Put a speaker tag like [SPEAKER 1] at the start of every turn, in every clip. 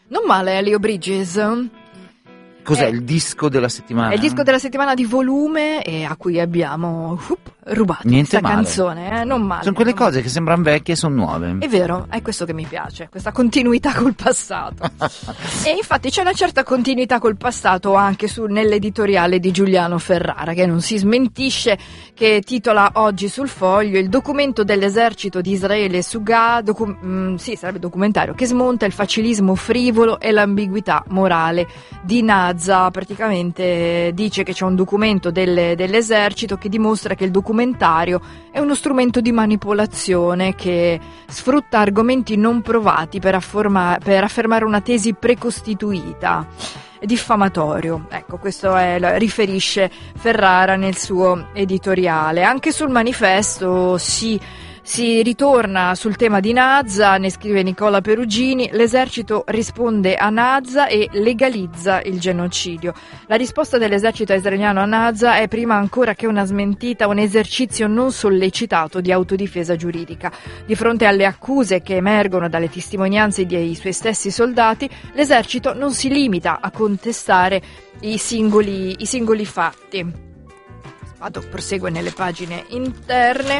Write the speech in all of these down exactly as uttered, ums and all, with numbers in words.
[SPEAKER 1] Non male, Leo Bridges.
[SPEAKER 2] Cos'è
[SPEAKER 1] È-
[SPEAKER 2] il disco della settimana?
[SPEAKER 1] È il disco della settimana di volume e a cui abbiamo up, rubato
[SPEAKER 2] Niente
[SPEAKER 1] questa
[SPEAKER 2] male.
[SPEAKER 1] canzone, eh? Non male.
[SPEAKER 2] Sono quelle
[SPEAKER 1] non male.
[SPEAKER 2] cose che sembrano vecchie e sono nuove.
[SPEAKER 1] È vero, è questo che mi piace, questa continuità col passato. E infatti c'è una certa continuità col passato anche su, nell'editoriale di Giuliano Ferrara, che non si smentisce, che titola oggi sul Foglio il documento dell'esercito di Israele su Gaza, docu- mm, sì, sarebbe documentario, che smonta il facilismo frivolo e l'ambiguità morale di Nazza. Praticamente dice che c'è un documento delle- dell'esercito che dimostra che il documentario è uno strumento di manipolazione che sfrutta argomenti non provati per, afforma- per affermare una tesi precostituita, diffamatorio. Ecco, questo è, riferisce Ferrara nel suo editoriale. Anche sul Manifesto si Si ritorna sul tema di Nazza, ne scrive Nicola Perugini: l'esercito risponde a Nazza e legalizza il genocidio. La risposta dell'esercito israeliano a Nazza è, prima ancora che una smentita, un esercizio non sollecitato di autodifesa giuridica. Di fronte alle accuse che emergono dalle testimonianze dei suoi stessi soldati, l'esercito non si limita a contestare i singoli, i singoli fatti. Vado, prosegue nelle pagine interne.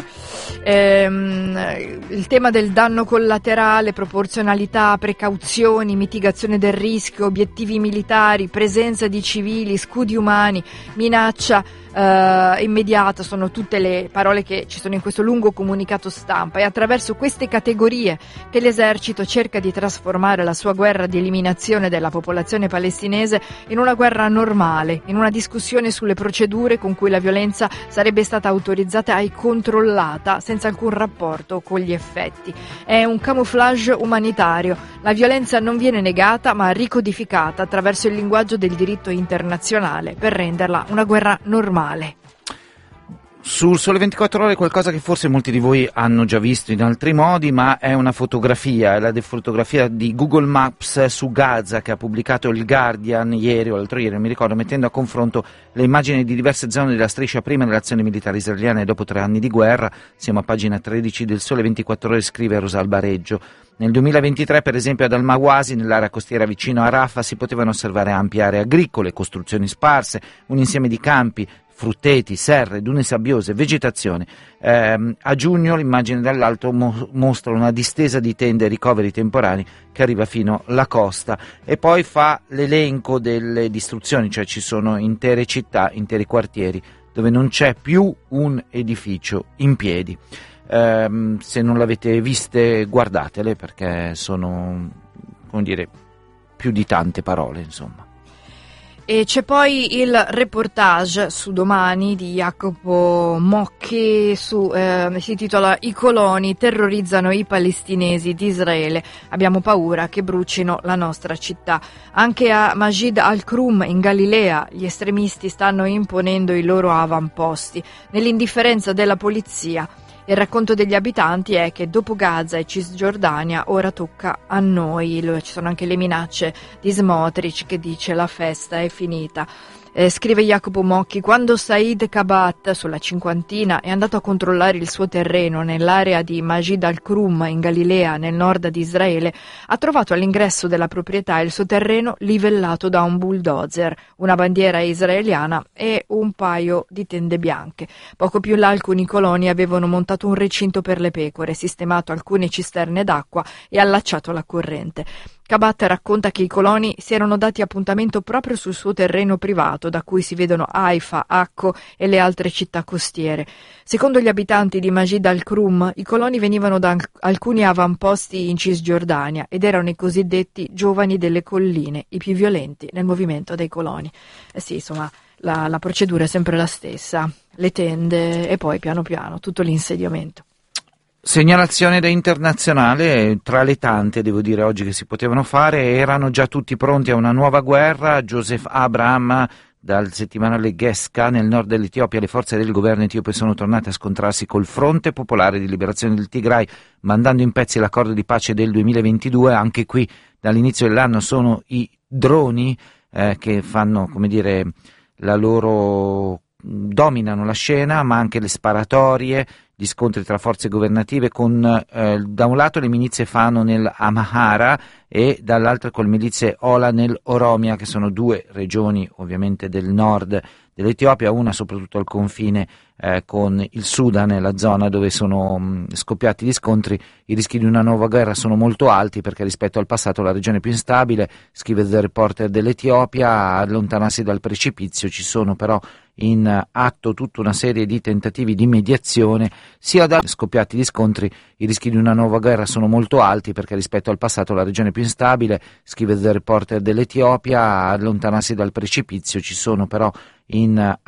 [SPEAKER 1] Ehm, il tema del danno collaterale, proporzionalità, precauzioni, mitigazione del rischio, obiettivi militari, presenza di civili, scudi umani, minaccia eh, immediata, sono tutte le parole che ci sono in questo lungo comunicato stampa. È attraverso queste categorie che l'esercito cerca di trasformare la sua guerra di eliminazione della popolazione palestinese in una guerra normale, in una discussione sulle procedure con cui la violenza sarebbe stata autorizzata e controllata senza alcun rapporto con gli effetti. È un camouflage umanitario. La violenza non viene negata ma ricodificata attraverso il linguaggio del diritto internazionale per renderla una guerra normale.
[SPEAKER 2] Sul Sole ventiquattro Ore qualcosa che forse molti di voi hanno già visto in altri modi, ma è una fotografia, è la de- fotografia di Google Maps su Gaza che ha pubblicato il Guardian ieri o l'altro ieri, non mi ricordo, mettendo a confronto le immagini di diverse zone della striscia prima dell'azione militare israeliana e dopo tre anni di guerra. Siamo a pagina tredici del Sole ventiquattro Ore, scrive Rosalba Reggio. Nel duemilaventitré, per esempio, ad Al-Mawasi, nell'area costiera vicino a Rafah, si potevano osservare ampie aree agricole, costruzioni sparse, un insieme di campi, frutteti, serre, dune sabbiose, vegetazione. Eh, a giugno l'immagine dall'alto mo- mostra una distesa di tende e ricoveri temporanei che arriva fino alla costa, e poi fa l'elenco delle distruzioni, cioè ci sono intere città, interi quartieri dove non c'è più un edificio in piedi. Eh, se non l'avete viste, guardatele, perché sono, come dire, più di tante parole, insomma.
[SPEAKER 1] E c'è poi il reportage su Domani di Jacopo Mocchi, su, eh, si intitola "I coloni terrorizzano i palestinesi di Israele, abbiamo paura che brucino la nostra città". Anche a Majid al-Krum in Galilea gli estremisti stanno imponendo i loro avamposti. Nell'indifferenza della polizia, il racconto degli abitanti è che dopo Gaza e Cisgiordania ora tocca a noi. Ci sono anche le minacce di Smotrich che dice la festa è finita. Eh, scrive Jacopo Mocchi: quando Said Kabat, sulla cinquantina, è andato a controllare il suo terreno nell'area di Majid al-Krum in Galilea, nel nord di Israele, ha trovato all'ingresso della proprietà il suo terreno livellato da un bulldozer, una bandiera israeliana e un paio di tende bianche. Poco più là alcuni coloni avevano montato un recinto per le pecore, sistemato alcune cisterne d'acqua e allacciato la corrente. Kabat racconta che i coloni si erano dati appuntamento proprio sul suo terreno privato, da cui si vedono Haifa, Acco e le altre città costiere. Secondo gli abitanti di Majid al-Krum, i coloni venivano da alcuni avamposti in Cisgiordania ed erano i cosiddetti giovani delle colline, i più violenti nel movimento dei coloni. Eh sì, insomma, la, la procedura è sempre la stessa, le tende e poi piano piano tutto l'insediamento.
[SPEAKER 2] Segnalazione da internazionale, tra le tante, devo dire, oggi che si potevano fare, erano già tutti pronti a una nuova guerra. Joseph Abraham, dal settimanale Gesca, nel nord dell'Etiopia, le forze del governo etiope sono tornate a scontrarsi col Fronte Popolare di Liberazione del Tigray, mandando in pezzi l'accordo di pace del duemilaventidue. Anche qui, dall'inizio dell'anno, sono i droni eh, che fanno, come dire, la loro dominano la scena, ma anche le sparatorie, gli scontri tra forze governative con eh, da un lato le milizie Fano nel Amhara e dall'altro con le milizie Ola nel Oromia, che sono due regioni ovviamente del nord dell'Etiopia, una soprattutto al confine eh, con il Sudan, nella zona dove sono mh, scoppiati gli scontri. I rischi di una nuova guerra sono molto alti perché rispetto al passato la regione è più instabile, scrive The Reporter dell'Etiopia. A allontanarsi dal precipizio ci sono però in atto tutta una serie di tentativi di mediazione, sia da scoppiati gli scontri. I rischi di una nuova guerra sono molto alti perché rispetto al passato la regione è più instabile, scrive The Reporter dell'Etiopia. A allontanarsi dal precipizio ci sono però in